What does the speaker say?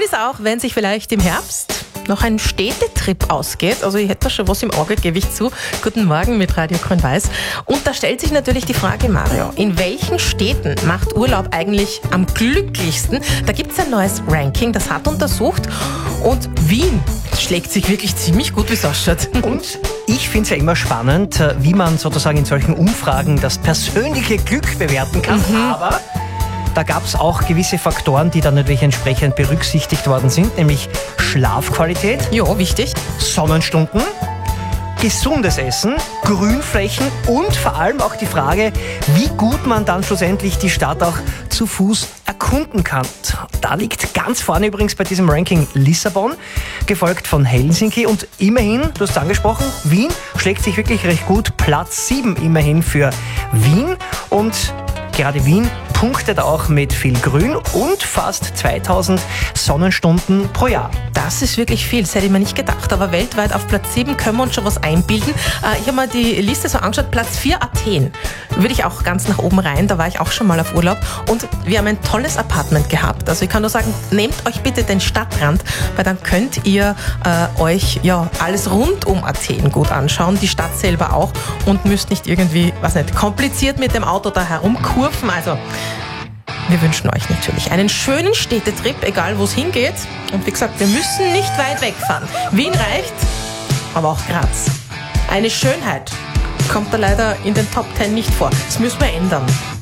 ist auch, wenn sich vielleicht im Herbst noch ein Städtetrip ausgeht. Also ich hätte da schon was im Auge, gebe ich zu. Guten Morgen mit Radio Grün-Weiß. Und da stellt sich natürlich die Frage, Mario, in welchen Städten macht Urlaub eigentlich am glücklichsten? Da gibt es ein neues Ranking, das hat untersucht. Und Wien schlägt sich wirklich ziemlich gut, wie es ausschaut. Und ich finde es ja immer spannend, wie man sozusagen in solchen Umfragen das persönliche Glück bewerten kann. Aber da gab es auch gewisse Faktoren, die dann natürlich entsprechend berücksichtigt worden sind, nämlich Schlafqualität, Ja, wichtig. Sonnenstunden, gesundes Essen, Grünflächen und vor allem auch die Frage, wie gut man dann schlussendlich die Stadt auch zu Fuß erkunden kann. Da liegt ganz vorne übrigens bei diesem Ranking Lissabon, gefolgt von Helsinki und immerhin, du hast es angesprochen, Wien schlägt sich wirklich recht gut. Platz 7 immerhin für Wien und gerade Wien punktet auch mit viel Grün und fast 2000 Sonnenstunden pro Jahr. Das ist wirklich viel, das hätte ich mir nicht gedacht. Aber weltweit auf Platz 7 können wir uns schon was einbilden. Ich habe mir die Liste so angeschaut. Platz 4 Athen. Würde ich auch ganz nach oben rein. Da war ich auch schon mal auf Urlaub. Und wir haben ein tolles Apartment gehabt. Also ich kann nur sagen, nehmt euch bitte den Stadtrand, weil dann könnt ihr euch alles rund um Athen gut anschauen. Die Stadt selber auch. Und müsst nicht irgendwie, kompliziert mit dem Auto da herumkurven. Also wir wünschen euch natürlich einen schönen Städtetrip, egal wo es hingeht. Und wie gesagt, wir müssen nicht weit wegfahren. Wien reicht, aber auch Graz. Eine Schönheit kommt da leider in den Top 10 nicht vor. Das müssen wir ändern.